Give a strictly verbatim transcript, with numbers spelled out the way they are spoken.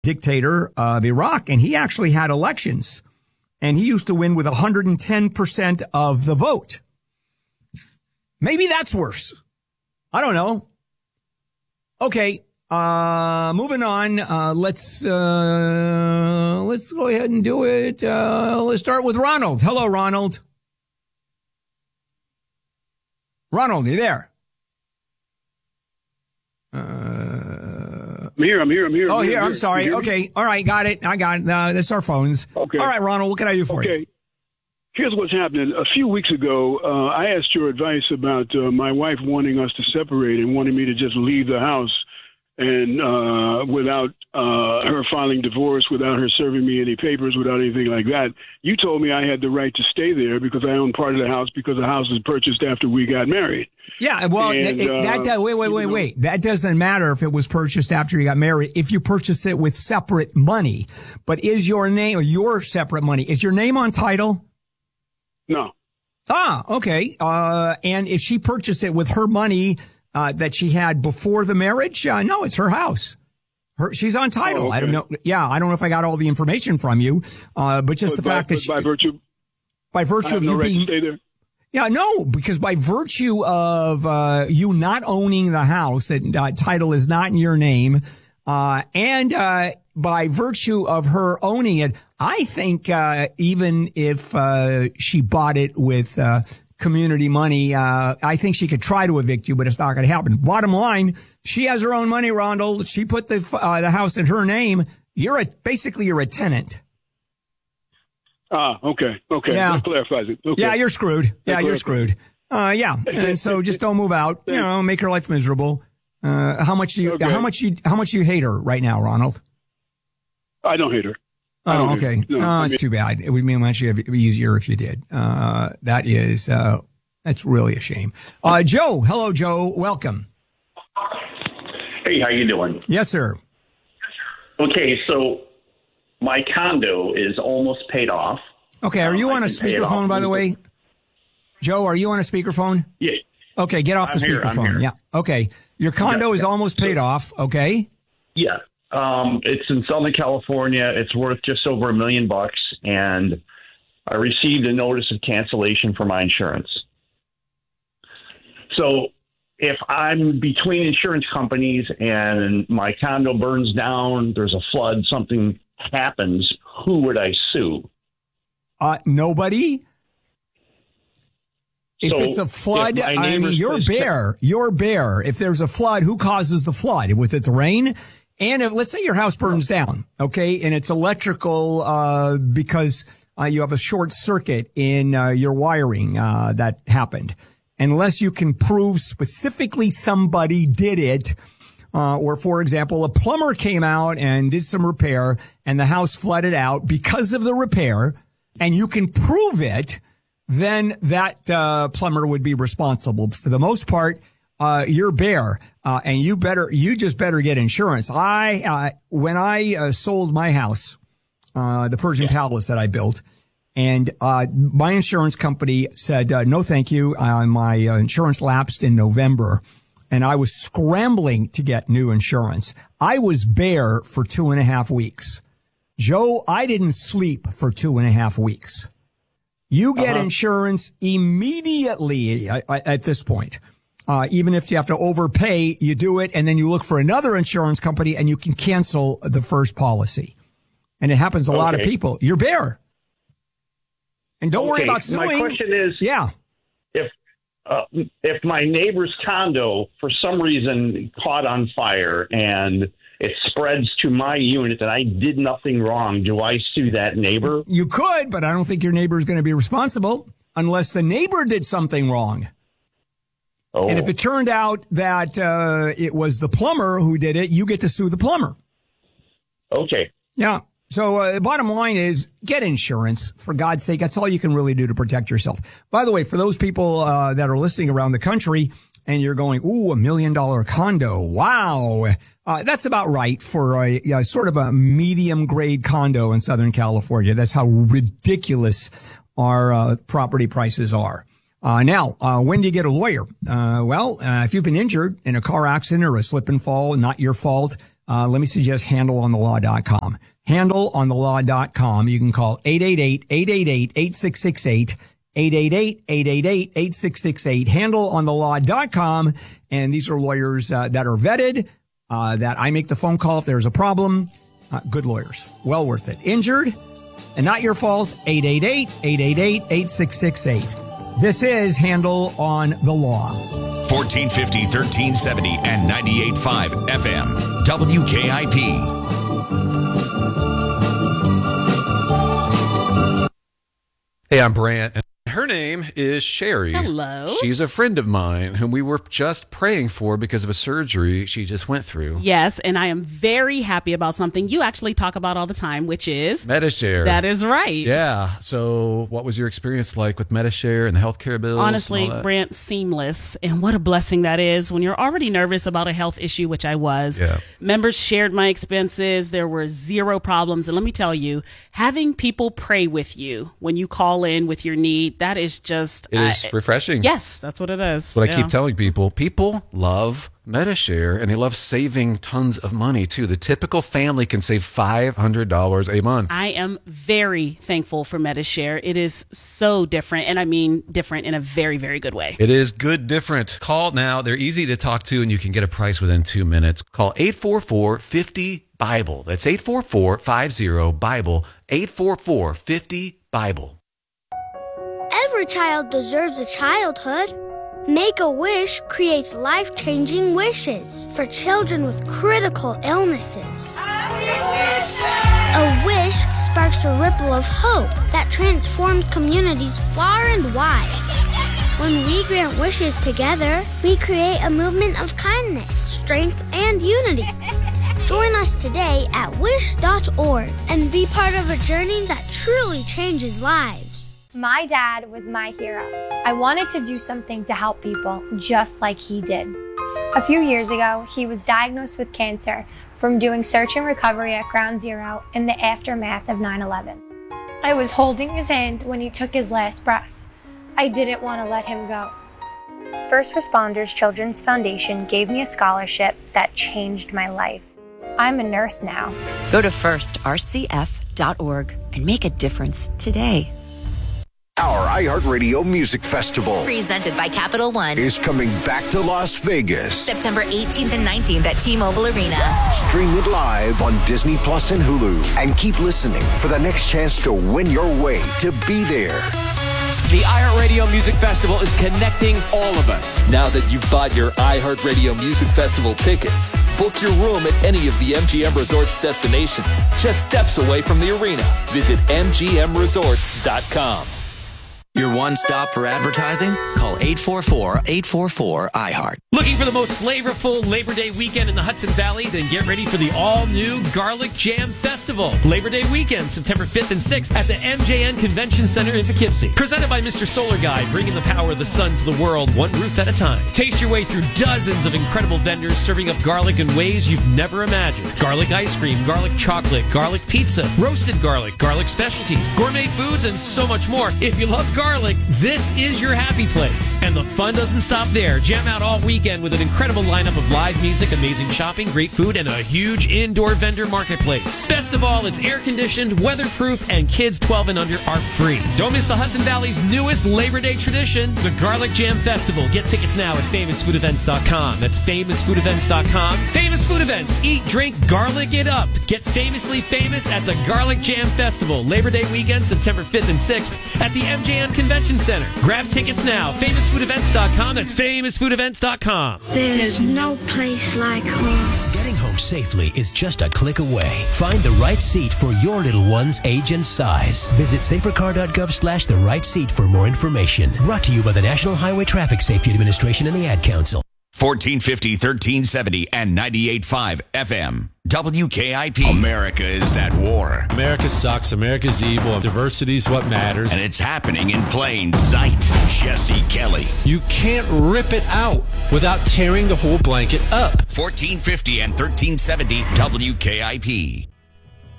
dictator of Iraq, and he actually had elections, and he used to win with one hundred ten percent of the vote. Maybe that's worse. I don't know. Okay, uh, moving on. Uh, let's, uh, let's go ahead and do it. Uh, let's start with Ronald. Hello, Ronald. Ronald, you there? Uh, I'm here, I'm here, I'm here. oh, I'm here, here. I'm sorry. Okay, all right, got it. I got it. Uh, that's our phones. Okay. All right, Ronald, what can I do for okay. you? Here's what's happening. A few weeks ago, uh, I asked your advice about uh, my wife wanting us to separate and wanting me to just leave the house and uh, without uh, her filing divorce, without her serving me any papers, without anything like that. You told me I had the right to stay there because I own part of the house because the house was purchased after we got married. Yeah, well, and, it, uh, that, that wait, wait, wait, wait. That doesn't matter if it was purchased after you got married. If you purchase it with separate money, but is your name or your separate money? Is your name on title? No. Ah, okay. Uh, and if she purchased it with her money uh, that she had before the marriage, uh, no, it's her house. Her, she's on title. Oh, okay. I don't know. Yeah, I don't know if I got all the information from you, uh, but just but the by, fact that she, by virtue, by virtue I have of no you right being, to stay there. yeah, no, because by virtue of uh, you not owning the house, that uh, title is not in your name, uh, and uh, by virtue of her owning it, I think uh, even if uh, she bought it with uh, community money, uh, I think she could try to evict you, but it's not going to happen. Bottom line, she has her own money, Ronald. She put the uh, the house in her name. You're a, basically you're a tenant. Ah, okay, okay. Yeah. That clarifies it. Okay. Yeah, you're screwed. Yeah, That you're clarifies. screwed. Uh, yeah, and so just don't move out. You know, make her life miserable. Uh, how much you? Okay. How much you? How much you hate her right now, Ronald? I don't hate her. I Oh, don't hate okay. her. No, oh, I it's mean- too bad. It would be much easier if you did. Uh, that is, uh, that's really a shame. Uh, Joe. Hello, Joe. Welcome. Hey, how you doing? Yes, sir. Okay, so my condo is almost paid off. Okay. Are you Um, on I a can pay it speakerphone, off. by the way? Joe, are you on a speakerphone? Yeah. Okay. Get off the I'm here, I'm speakerphone. here. Yeah. Okay. Your condo Yeah, is yeah. almost paid off. Okay. Yeah. Um, it's in Southern California. It's worth just over a million bucks, and I received a notice of cancellation for my insurance. So if I'm between insurance companies and my condo burns down, there's a flood, something happens, who would I sue? Uh, nobody. If So it's a flood, if my I mean, neighbor you're says- bare. You're bare. If there's a flood, who causes the flood? Was it the rain? And if, let's say your house burns down, okay, and it's electrical uh, because uh, you have a short circuit in uh, your wiring uh, that happened. Unless you can prove specifically somebody did it, uh, or, for example, a plumber came out and did some repair and the house flooded out because of the repair, and you can prove it, then that uh, plumber would be responsible. For the most part, uh, you're bare, uh, and you better, you just better get insurance. I, uh, when I uh, sold my house, uh, the Persian Palace that I built, and uh, my insurance company said, uh, no, thank you. Uh, my uh, insurance lapsed in November, and I was scrambling to get new insurance. I was bare for two and a half weeks. Joe, I didn't sleep for two and a half weeks. You get Uh-huh. insurance immediately at, at this point. Uh, even if you have to overpay, you do it, and then you look for another insurance company, and you can cancel the first policy. And it happens to a lot of Okay. people. You're bare. And don't worry Okay, about suing. My question is, Yeah. if uh, if my neighbor's condo for some reason caught on fire and it spreads to my unit and I did nothing wrong, do I sue that neighbor? You could, but I don't think your neighbor is going to be responsible unless the neighbor did something wrong. Oh, And if it turned out that uh, it was the plumber who did it, you get to sue the plumber. okay. Yeah. So uh, the bottom line is get insurance, for God's sake. That's all you can really do to protect yourself. By the way, for those people uh, that are listening around the country and you're going, ooh, a million dollar condo. Wow. Uh, that's about right for a, a sort of a medium grade condo in Southern California. That's how ridiculous our uh, property prices are. Uh, now, uh, when do you get a lawyer? Uh, well, uh, if you've been injured in a car accident or a slip and fall, not your fault, uh, let me suggest handle on the law dot com. handle on the law dot com. You can call eight eight eight, eight eight eight, eight six six eight, eight eight eight, eight eight eight, eight six six eight, handle on the law dot com. And these are lawyers uh, that are vetted, uh, that I make the phone call if there's a problem. Uh, good lawyers. Well worth it. Injured and not your fault, eight eight eight, eight eight eight, eight six six eight. This is Handle on the Law. fourteen fifty, thirteen seventy, and ninety-eight point five F M. W K I P. Hey, I'm Brant, and her name is Sherry. Hello. She's a friend of mine whom we were just praying for because of a surgery she just went through. Yes, and I am very happy about something you actually talk about all the time, which is Medi-Share. That is right. Yeah. So what was your experience like with Medi-Share and the healthcare bills? Honestly, Brant, seamless. And what a blessing that is when you're already nervous about a health issue, which I was. Yeah. Members shared my expenses. There were zero problems. And let me tell you, having people pray with you when you call in with your need, that is just... It is uh, refreshing. Yes, that's what it is. But yeah. I keep telling people, people love Medi-Share, and they love saving tons of money, too. The typical family can save five hundred dollars a month. I am very thankful for Medi-Share. It is so different, and I mean different in a very, very good way. It is good different. Call now. They're easy to talk to, and you can get a price within two minutes. Call eight four four, five zero, Bible. That's eight four four, five zero, Bible. eight four four, five zero, Bible. Every child deserves a childhood. Make-A-Wish creates life-changing wishes for children with critical illnesses. A wish sparks a ripple of hope that transforms communities far and wide. When we grant wishes together, we create a movement of kindness, strength, and unity. Join us today at wish dot org and be part of a journey that truly changes lives. My dad was my hero. I wanted to do something to help people just like he did. A few years ago, he was diagnosed with cancer from doing search and recovery at Ground Zero in the aftermath of nine eleven. I was holding his hand when he took his last breath. I didn't want to let him go. First Responders Children's Foundation gave me a scholarship that changed my life. I'm a nurse now. Go to first R C F dot org and make a difference today. Our iHeartRadio Music Festival, Presented by Capital One, is coming back to Las Vegas. September eighteenth and nineteenth at T-Mobile Arena. Stream it live on Disney Plus and Hulu. And keep listening for the next chance to win your way to be there. The iHeartRadio Music Festival is connecting all of us. Now that you've bought your iHeartRadio Music Festival tickets, book your room at any of the M G M Resorts destinations, just steps away from the arena. Visit M G M resorts dot com. Your one stop for advertising? Call eight four four, eight four four, I heart. Looking for the most flavorful Labor Day weekend in the Hudson Valley? Then get ready for the all-new Garlic Jam Festival. Labor Day weekend, September fifth and sixth at the M J N Convention Center in Poughkeepsie. Presented by Mister Solar Guy, bringing the power of the sun to the world, one roof at a time. Taste your way through dozens of incredible vendors serving up garlic in ways you've never imagined. Garlic ice cream, garlic chocolate, garlic pizza, roasted garlic, garlic specialties, gourmet foods, and so much more. If you love garlic, Garlic, this is your happy place. And the fun doesn't stop there. Jam out all weekend with an incredible lineup of live music, amazing shopping, great food, and a huge indoor vendor marketplace. Best of all, it's air-conditioned, weatherproof, and kids twelve and under are free. Don't miss the Hudson Valley's newest Labor Day tradition, the Garlic Jam Festival. Get tickets now at famous food events dot com. That's famous food events dot com. Famous Food Events. Eat, drink, garlic it up. Get famously famous at the Garlic Jam Festival. Labor Day weekend, September fifth and sixth at the M J N Convention Center. Grab tickets now. famous food events dot com. That's famous food events dot com. There's no place like home. Getting home safely is just a click away. Find the right seat for your little one's age and size. Visit safercar dot gov slash the right seat for more information. Brought to you by the National Highway Traffic Safety Administration and the Ad Council. fourteen fifty, thirteen seventy, and ninety-eight point five F M. W K I P. America is at war. America sucks. America's evil. Diversity's what matters. And it's happening in plain sight. Jesse Kelly. You can't rip it out without tearing the whole blanket up. fourteen fifty and thirteen seventy W K I P.